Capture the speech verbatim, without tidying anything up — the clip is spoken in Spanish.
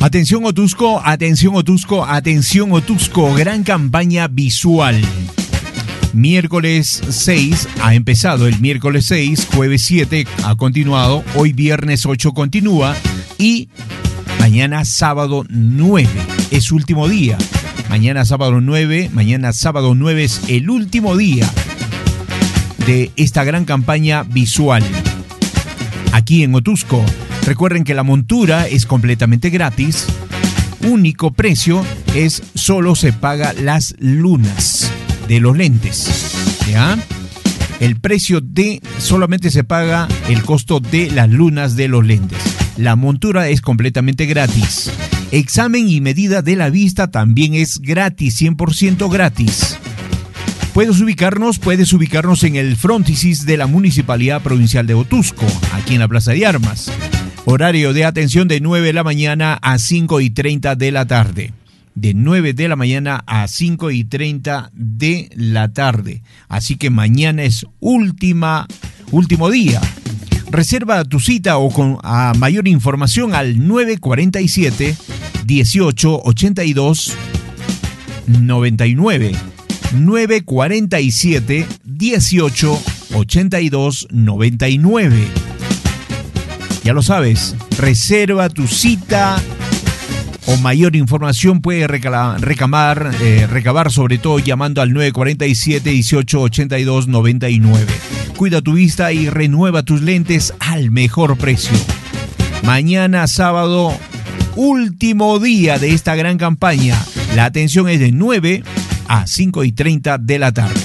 Atención Otusco, atención Otusco, atención Otusco, gran campaña visual. Miércoles seis ha empezado, el miércoles seis, jueves siete ha continuado, hoy viernes ocho continúa y mañana sábado nueve es último día. Mañana sábado nueve, mañana sábado nueve es el último día de esta gran campaña visual. Aquí en Otusco, recuerden que la montura es completamente gratis. Único precio es solo se paga las lunas de los lentes. ¿Ya? El precio de solamente se paga el costo de las lunas de los lentes. La montura es completamente gratis. Examen y medida de la vista también es gratis, cien por ciento gratis. Puedes ubicarnos, puedes ubicarnos en el frontisis de la Municipalidad Provincial de Otusco, aquí en la Plaza de Armas. Horario de atención de nueve de la mañana a cinco y treinta de la tarde. De nueve de la mañana a cinco y treinta de la tarde. Así que mañana es última, último día. Reserva tu cita o con a mayor información al nueve cuarenta y siete, dieciocho ochenta y dos, noventa y nueve. nueve cuarenta y siete, dieciocho ochenta y dos, noventa y nueve. Ya lo sabes, reserva tu cita o mayor información puede reclamar, recamar, eh, recabar sobre todo llamando al nueve cuarenta y siete, dieciocho ochenta y dos, noventa y nueve. Cuida tu vista y renueva tus lentes al mejor precio. Mañana sábado, último día de esta gran campaña. La atención es de nueve a cinco y treinta de la tarde.